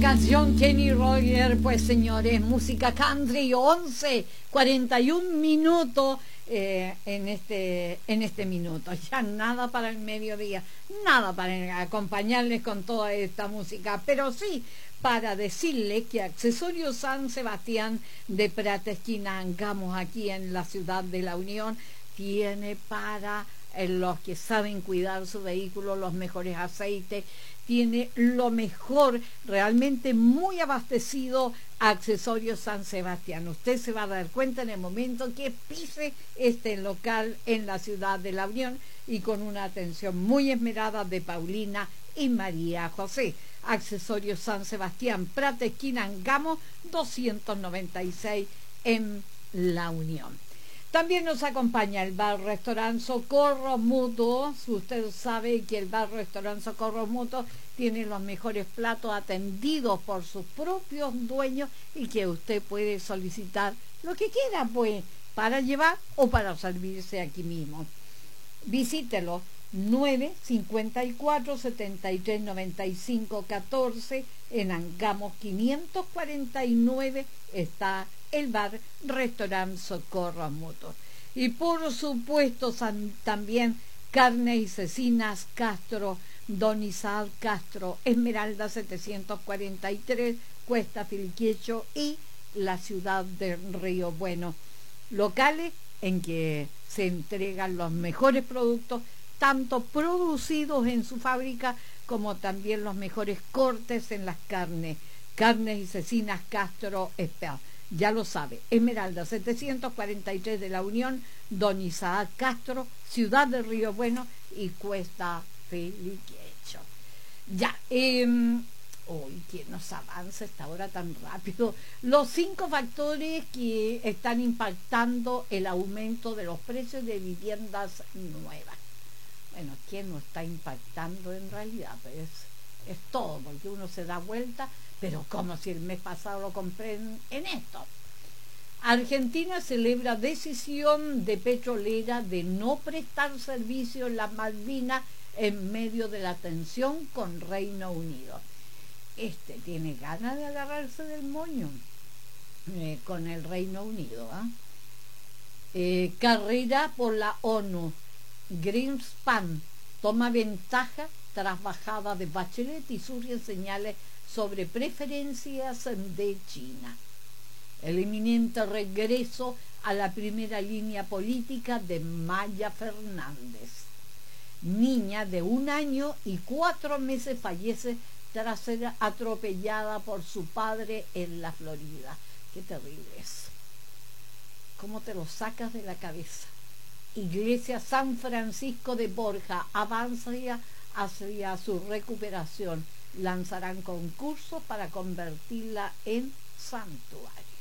canción Kenny Rogers, pues señores, música country, 11:41 minutos en este minuto. Ya nada para el mediodía, nada para acompañarles con toda esta música, pero sí para decirles que Accesorios San Sebastián de Prata Esquina Angamos, aquí en la ciudad de La Unión, tiene para los que saben cuidar su vehículo los mejores aceites, tiene lo mejor, realmente muy abastecido. Accesorios San Sebastián. Usted se va a dar cuenta en el momento que pise este local en la ciudad de La Unión, y con una atención muy esmerada de Paulina y María José. Accesorios San Sebastián, Prata Esquina Angamos 296 en La Unión. También nos acompaña el bar-restaurante Socorro Mutuo. Usted sabe que el bar-restaurante Socorro Mutuo tiene los mejores platos atendidos por sus propios dueños, y que usted puede solicitar lo que quiera, pues, para llevar o para servirse aquí mismo. Visítelo, 954 73 95 14, en Angamos 549 está el bar Restaurante Socorro Mutuo. Y por supuesto también Carne y Cecinas Castro, Don Isaac Castro, Esmeralda 743, Cuesta Filquiecho y la ciudad de Río Bueno. Locales en que se entregan los mejores productos, tanto producidos en su fábrica como también los mejores cortes en las carnes. Carnes y Cecinas Castro Esper. Ya lo sabe, Esmeralda 743 de La Unión, Don Isaac Castro, ciudad de Río Bueno y Cuesta Feliquecho. Ya, hoy que nos avanza esta hora tan rápido. Los 5 factores que están impactando el aumento de los precios de viviendas nuevas. Bueno, ¿quién no está impactando en realidad? Pues es todo, porque uno se da vuelta, pero como si el mes pasado lo compré en esto. Argentina celebra decisión de petrolera de no prestar servicio en las Malvinas en medio de la tensión con Reino Unido. Tiene ganas de agarrarse del moño con el Reino Unido. Carrera por la ONU. Greenspan toma ventaja tras bajada de Bachelet y surgen señales sobre preferencias de China. El inminente regreso a la primera línea política de Maya Fernández. Niña de 1 año y 4 meses fallece tras ser atropellada por su padre en la Florida. Qué terrible es. ¿Cómo te lo sacas de la cabeza? Iglesia San Francisco de Borja avanza hacia su recuperación. Lanzarán concursos para convertirla en santuario.